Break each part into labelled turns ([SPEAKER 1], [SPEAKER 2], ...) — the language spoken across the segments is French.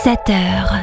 [SPEAKER 1] 7h.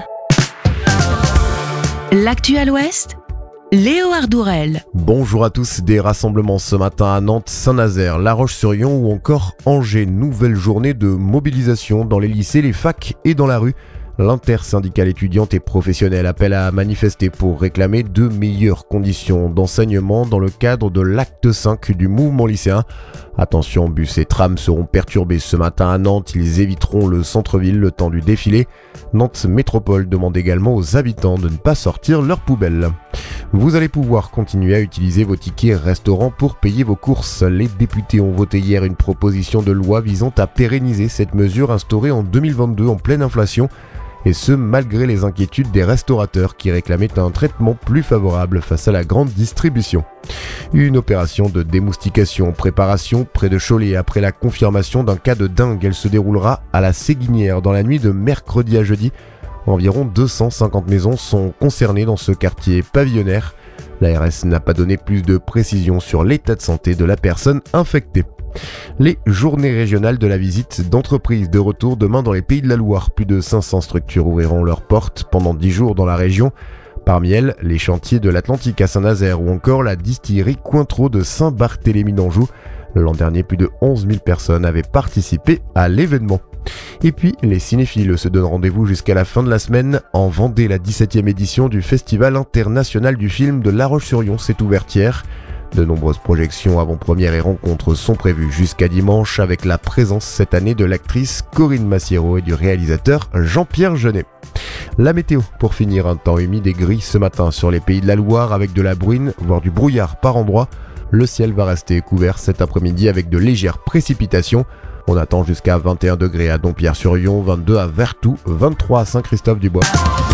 [SPEAKER 1] L'actu à l'Ouest, Léo Ardourel.
[SPEAKER 2] Bonjour à tous, des rassemblements ce matin à Nantes, Saint-Nazaire, La Roche-sur-Yon ou encore Angers. Nouvelle journée de mobilisation dans les lycées, les facs et dans la rue. L'intersyndicale étudiante et professionnelle appelle à manifester pour réclamer de meilleures conditions d'enseignement dans le cadre de l'acte 5 du mouvement lycéen. Attention, bus et trams seront perturbés ce matin à Nantes, ils éviteront le centre-ville le temps du défilé. Nantes Métropole demande également aux habitants de ne pas sortir leurs poubelles. Vous allez pouvoir continuer à utiliser vos tickets restaurants pour payer vos courses. Les députés ont voté hier une proposition de loi visant à pérenniser cette mesure instaurée en 2022 en pleine inflation. Et ce, malgré les inquiétudes des restaurateurs qui réclamaient un traitement plus favorable face à la grande distribution. Une opération de démoustication en préparation près de Cholet après la confirmation d'un cas de dengue. Elle se déroulera à la Séguinière dans la nuit de mercredi à jeudi. Environ 250 maisons sont concernées dans ce quartier pavillonnaire. L'ARS n'a pas donné plus de précisions sur l'état de santé de la personne infectée. Les journées régionales de la visite d'entreprise de retour demain dans les Pays de la Loire. Plus de 500 structures ouvriront leurs portes pendant 10 jours dans la région. Parmi elles, les chantiers de l'Atlantique à Saint-Nazaire ou encore la distillerie Cointreau de Saint-Barthélemy d'Anjou. L'an dernier, plus de 11 000 personnes avaient participé à l'événement. Et puis, les cinéphiles se donnent rendez-vous jusqu'à la fin de la semaine. En Vendée, la 17e édition du Festival international du film de La Roche-sur-Yon s'est ouverte hier. De nombreuses projections avant-premières et rencontres sont prévues jusqu'à dimanche avec la présence cette année de l'actrice Corinne Massiero et du réalisateur Jean-Pierre Jeunet. La météo, pour finir, un temps humide et gris ce matin sur les Pays de la Loire avec de la bruine, voire du brouillard par endroits. Le ciel va rester couvert cet après-midi avec de légères précipitations. On attend jusqu'à 21 degrés à Dompierre-sur-Yon, 22 à Vertou, 23 à Saint-Christophe-du-Bois.